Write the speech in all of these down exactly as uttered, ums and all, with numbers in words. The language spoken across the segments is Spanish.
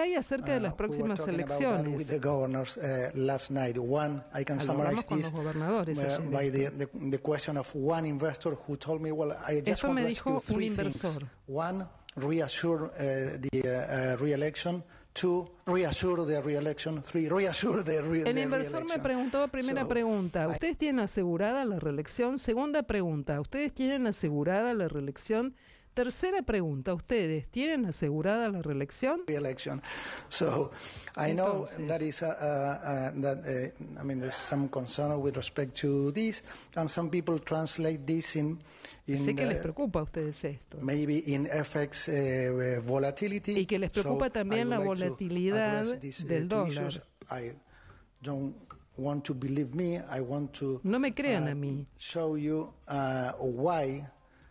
hay acerca de las próximas uh, we elecciones? with the governors, uh, last night. One, I can summarize con this los gobernadores uh, ayer by the, the, the question of one investor who told me, well, I just Esto want me to ask you dijo un three inversor. things. One, reassure uh, the uh, uh, re-election. Two, reassure the re-election. Three, reassure the re-election. El inversor me preguntó, primera so, pregunta, ¿ustedes tienen asegurada la reelección? Segunda pregunta, ¿ustedes tienen asegurada la reelección? Tercera pregunta, ¿ustedes tienen asegurada la reelección? Re-election. So, I Entonces, know that is uh, uh, that uh, I mean there's some concern with respect to this, and some people translate this in. in sé que uh, les preocupa a ustedes esto. Maybe in F X uh, volatility. Y que les preocupa so también la like volatilidad this, uh, del dólar. Issues. I don't want to believe me. I want to no me crean uh, a mí. show you uh, why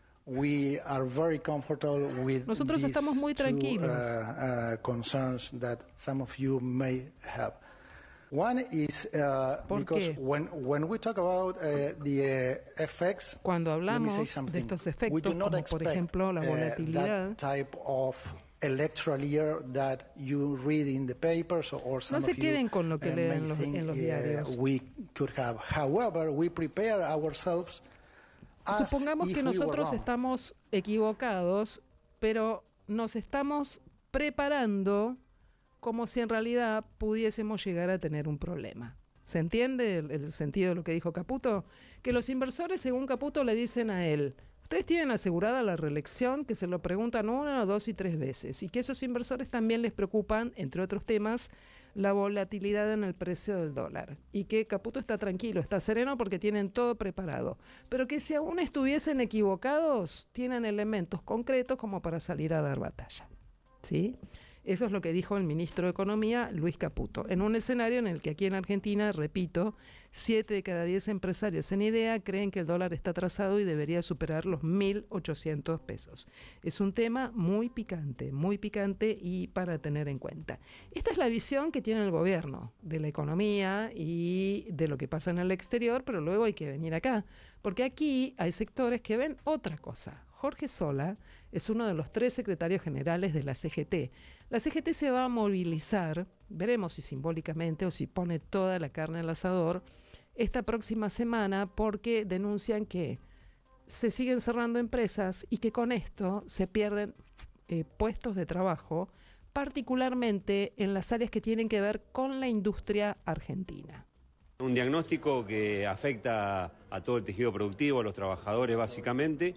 we are very comfortable with Nosotros these estamos muy tranquilos. two, uh, uh, concerns that some of you may have. One is uh, because qué? when when we talk about uh, the uh, effects, cuando hablamos de estos efectos, como por ejemplo la volatilidad, uh, that type of electoral year that you read in the papers or some no se of queden you, con lo que uh, leen los, think, en los uh, diarios. we could have. However, we prepare ourselves. Supongamos que nosotros estamos equivocados, pero nos estamos preparando como si en realidad pudiésemos llegar a tener un problema. ¿Se entiende el, el sentido de lo que dijo Caputo? Que los inversores, según Caputo, le dicen a él, ustedes tienen asegurada la reelección, que se lo preguntan una, dos y tres veces, y que esos inversores también les preocupan, entre otros temas, la volatilidad en el precio del dólar. Y que Caputo está tranquilo, está sereno porque tienen todo preparado. Pero que si aún estuviesen equivocados, tienen elementos concretos como para salir a dar batalla. ¿Sí? Eso es lo que dijo el ministro de Economía, Luis Caputo, en un escenario en el que aquí en Argentina, repito, siete de cada diez empresarios en IDEA creen que el dólar está atrasado y debería superar los mil ochocientos pesos. Es un tema muy picante, muy picante y para tener en cuenta. Esta es la visión que tiene el gobierno de la economía y de lo que pasa en el exterior, pero luego hay que venir acá, porque aquí hay sectores que ven otra cosa. Jorge Sola es uno de los tres secretarios generales de la C G T. La C G T se va a movilizar, veremos si simbólicamente o si pone toda la carne al asador, esta próxima semana porque denuncian que se siguen cerrando empresas y que con esto se pierden eh, puestos de trabajo, particularmente en las áreas que tienen que ver con la industria argentina. Un diagnóstico que afecta a todo el tejido productivo, a los trabajadores básicamente.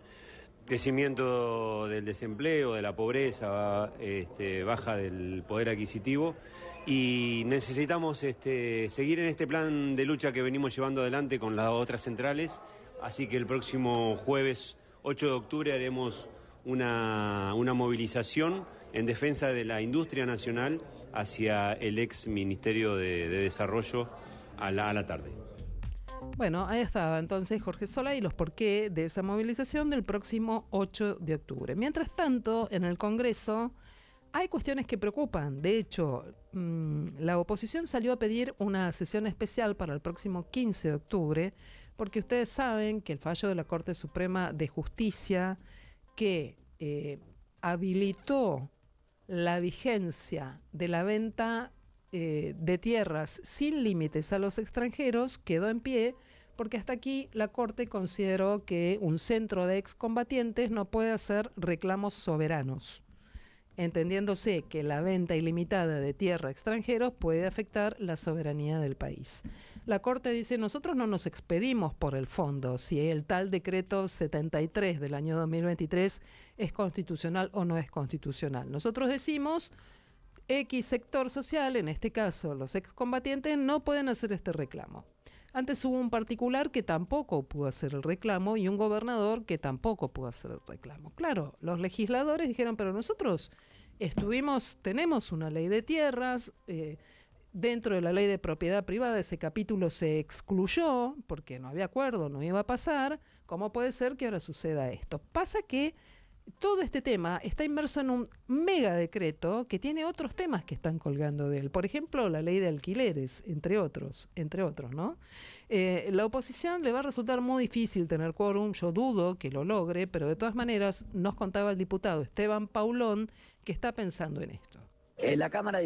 Crecimiento del desempleo, de la pobreza, este, baja del poder adquisitivo y necesitamos este, seguir en este plan de lucha que venimos llevando adelante con las otras centrales, así que el próximo jueves ocho de octubre haremos una, una movilización en defensa de la industria nacional hacia el ex Ministerio de, de Desarrollo a la, a la tarde. Bueno, ahí estaba entonces Jorge Sola y los porqué de esa movilización del próximo ocho de octubre. Mientras tanto, en el Congreso hay cuestiones que preocupan. De hecho, mmm, la oposición salió a pedir una sesión especial para el próximo quince de octubre, porque ustedes saben que el fallo de la Corte Suprema de Justicia que eh, habilitó la vigencia de la venta Eh, de tierras sin límites a los extranjeros quedó en pie porque hasta aquí la Corte consideró que un centro de excombatientes no puede hacer reclamos soberanos, entendiéndose que la venta ilimitada de tierra a extranjeros puede afectar la soberanía del país. La Corte dice, nosotros no nos expedimos por el fondo si el tal decreto setenta y tres del año dos mil veintitrés es constitucional o no es constitucional. Nosotros decimos X sector social, en este caso los excombatientes, no pueden hacer este reclamo. Antes hubo un particular que tampoco pudo hacer el reclamo y un gobernador que tampoco pudo hacer el reclamo. Claro, los legisladores dijeron, pero nosotros estuvimos, tenemos una ley de tierras, eh, dentro de la ley de propiedad privada ese capítulo se excluyó porque no había acuerdo, no iba a pasar. ¿Cómo puede ser que ahora suceda esto? Pasa que todo este tema está inmerso en un mega decreto que tiene otros temas que están colgando de él. Por ejemplo, la ley de alquileres, entre otros, entre otros, ¿no? Eh, la oposición le va a resultar muy difícil tener quórum, yo dudo que lo logre, pero de todas maneras nos contaba el diputado Esteban Paulón que está pensando en esto. Eh, la Cámara de